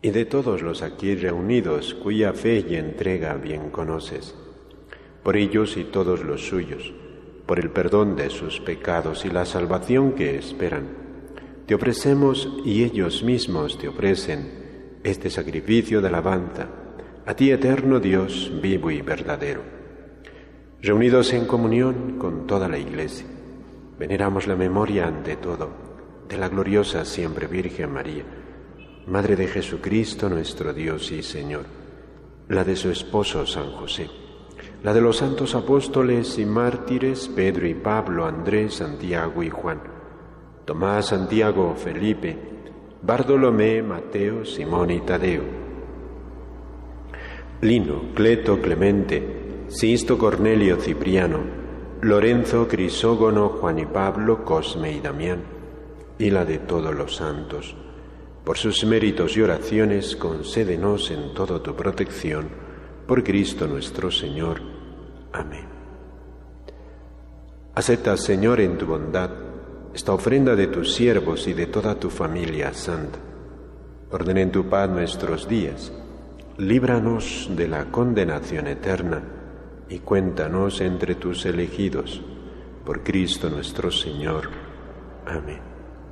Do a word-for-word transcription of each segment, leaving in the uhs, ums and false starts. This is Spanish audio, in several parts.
y de todos los aquí reunidos cuya fe y entrega bien conoces. Por ellos y todos los suyos, por el perdón de sus pecados y la salvación que esperan, te ofrecemos y ellos mismos te ofrecen este sacrificio de alabanza, a ti eterno Dios vivo y verdadero. Reunidos en comunión con toda la Iglesia, veneramos la memoria ante todo de la gloriosa siempre Virgen María, Madre de Jesucristo nuestro Dios y Señor, la de su esposo San José, la de los santos apóstoles y mártires Pedro y Pablo, Andrés, Santiago y Juan, Tomás, Santiago, Felipe, Bartolomé, Mateo, Simón y Tadeo, Lino, Cleto, Clemente, Sisto, Cornelio, Cipriano, Lorenzo, Crisógono, Juan y Pablo, Cosme y Damián, y la de todos los santos. Por sus méritos y oraciones, concédenos en todo tu protección, por Cristo nuestro Señor. Amén. Acepta, Señor, en tu bondad, esta ofrenda de tus siervos y de toda tu familia santa. Ordena en tu paz nuestros días, líbranos de la condenación eterna y cuéntanos entre tus elegidos, por Cristo nuestro Señor. Amén.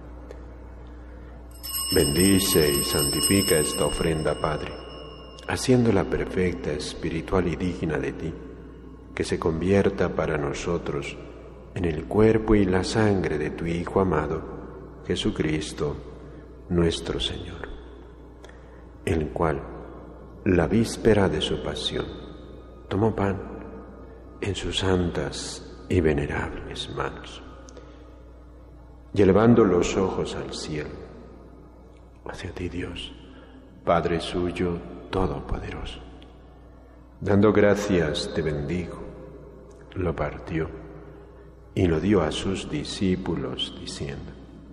Bendice y santifica esta ofrenda, Padre, haciéndola perfecta, espiritual y digna de ti, que se convierta para nosotros en el cuerpo y la sangre de tu Hijo amado, Jesucristo, nuestro Señor, el cual, la víspera de su pasión, tomó pan en sus santas y venerables manos, y elevando los ojos al cielo, hacia ti, Dios, Padre suyo todopoderoso. Dando gracias, te bendijo, lo partió y lo dio a sus discípulos, diciendo: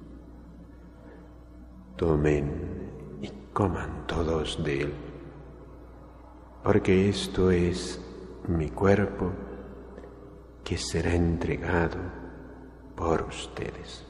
tomen y coman todos de él, porque esto es mi cuerpo que será entregado por ustedes.